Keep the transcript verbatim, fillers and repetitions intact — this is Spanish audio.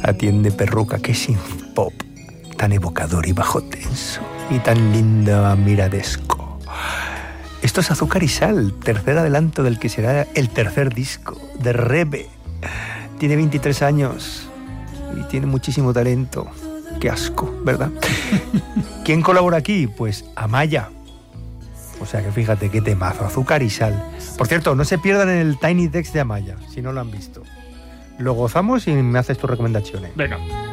Atiende Perruca, qué synth pop tan evocador y bajo tenso y tan linda miradesco. Esto es Azúcar y Sal, tercer adelanto del que será el tercer disco de Rebe. Tiene veintitrés años y tiene muchísimo talento. Qué asco, ¿verdad? ¿Quién colabora aquí? Pues Amaya. O sea que fíjate qué temazo, Azúcar y Sal. Por cierto, no se pierdan el Tiny Desk de Amaya, si no lo han visto. Lo gozamos y me haces tus recomendaciones. Venga.